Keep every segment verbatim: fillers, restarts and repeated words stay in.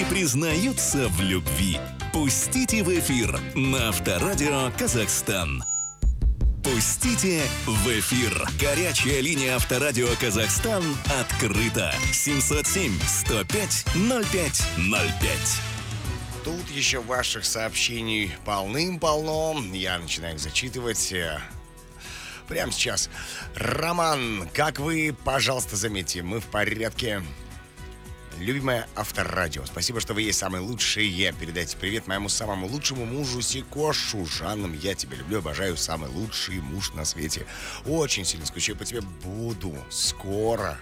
не признаются в любви. Пустите в эфир на Авторадио Казахстан. Пустите в эфир. Горячая линия Авторадио Казахстан открыта. семьсот семь сто пять ноль пять ноль пять. Тут еще ваших сообщений полным-полно. Я начинаю их зачитывать прямо сейчас. Роман, как вы, пожалуйста, заметьте, мы в порядке. Любимое Авторадио, спасибо, что вы есть самые лучшие. Передайте привет моему самому лучшему мужу Сикошу. Жанном, я тебя люблю, обожаю, самый лучший муж на свете. Очень сильно скучаю по тебе, буду скоро.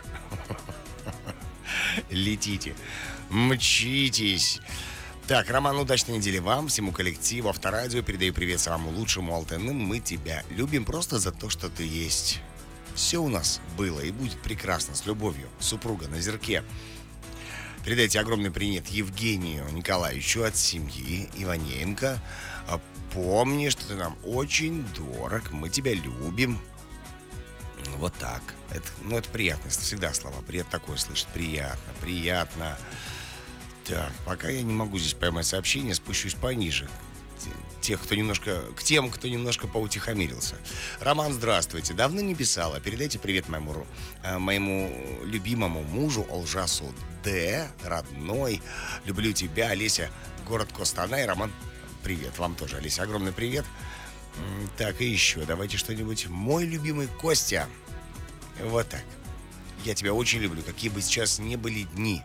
Летите, мчитесь. Так, Роман, удачной недели вам, всему коллективу Авторадио. Передаю привет самому лучшему Алтыным. Мы тебя любим просто за то, что ты есть. Все у нас было и будет прекрасно, с любовью. Супруга на зерке. Передайте огромный привет Евгению Николаевичу от семьи Иваненко. Помни, что ты нам очень дорог, мы тебя любим. Вот так. Это, ну, это приятно, всегда слова. Приятно такое слышать. Приятно, приятно. Так, пока я не могу здесь поймать сообщение, спущусь пониже. Тех, кто немножко, к тем, кто немножко поутихомирился. Роман, здравствуйте. Давно не писала. Передайте привет моему, моему любимому мужу Олжасу Д, родной. Люблю тебя, Олеся, город Костанай. Роман, привет. Вам тоже, Олеся, огромный привет. Так, и еще, давайте что-нибудь. Мой любимый Костя. Вот так. Я тебя очень люблю, какие бы сейчас ни были дни.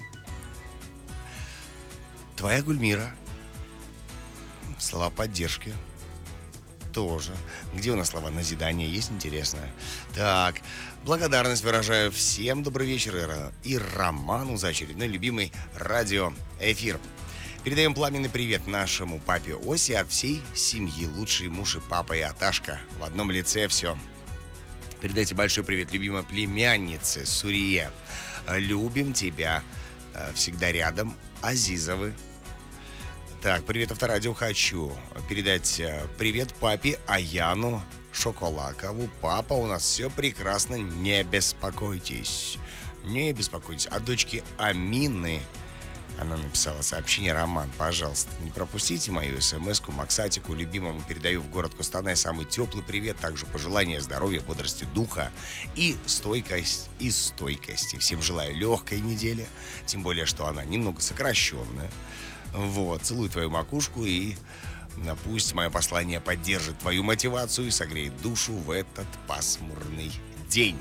Твоя Гульмира. Слова поддержки. Тоже. Где у нас слова назидания есть, интересно? Так, благодарность выражаю всем. Добрый вечер. И Роману за очередной любимый радиоэфир. Передаем пламенный привет нашему папе Осе от всей семьи. Лучший муж и папа и Аташка. В одном лице все. Передайте большой привет любимой племяннице Сурие. Любим тебя. Всегда рядом. Азизовы. Так, привет, Авторадио. Хочу передать привет папе Аяну Шоколакову. Папа, у нас все прекрасно, не беспокойтесь. Не беспокойтесь. От дочки Амины она написала сообщение. Роман, пожалуйста, не пропустите мою смс-ку. Максатику, любимому, передаю в город Костанай самый теплый привет. Также пожелания здоровья, бодрости духа и стойкость, и стойкости. Всем желаю легкой недели, тем более, что она немного сокращенная. Вот, целую твою макушку и пусть мое послание поддержит твою мотивацию и согреет душу в этот пасмурный день.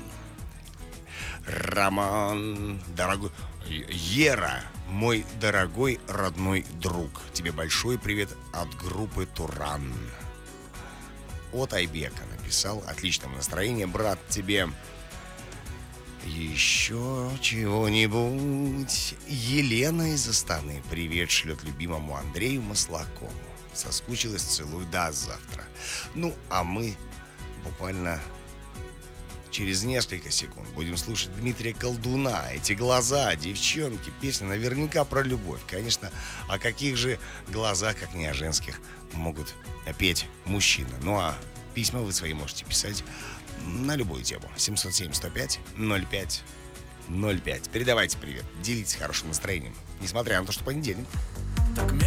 Роман, дорогой Ера, мой дорогой родной друг, тебе большой привет от группы Туран. От Айбека написал. Отличного настроения, брат, тебе. Еще чего-нибудь. Елена из Астаны привет шлет любимому Андрею Маслакову. Соскучилась, целую, до завтра. Ну, а мы буквально через несколько секунд будем слушать Дмитрия Колдуна. Эти глаза, девчонки, песня наверняка про любовь. Конечно, о каких же глазах, как не о женских, могут петь мужчины. Ну, а письма вы свои можете писать на любую тему. семьсот семь сто пять ноль пять ноль пять. Передавайте привет, делитесь хорошим настроением, несмотря на то, что понедельник.